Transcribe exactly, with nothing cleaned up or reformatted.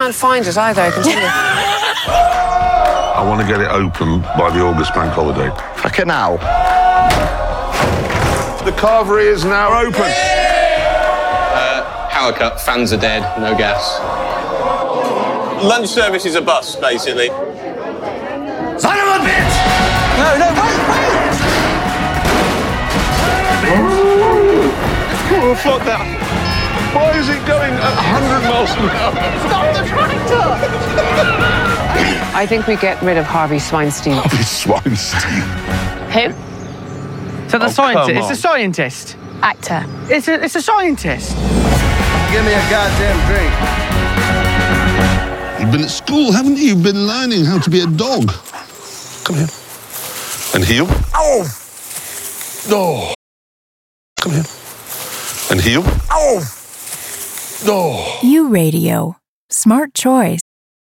can't find it either, I can tell you. I want to get it open by the August bank holiday. Fuck it now. The carvery is now open. Uh, power cut, fans are dead, no gas. Lunch service is a bust, basically. Son of a bitch! No, no, wait, wait! Oh, fuck that. Why is it going at one hundred miles an hour? Stop the tractor! I think we get rid of Harvey Swinestein. Harvey Swinestein. Who? So the Oh, scientist, come it's on. a scientist. Actor. It's a, it's a scientist. Give me a goddamn drink. You've been at school, haven't you? You've been learning how to be a dog. Come here. And heel. Oh! Oh. Come here. And heel. Oh! Oh. U Radio. Smart choice.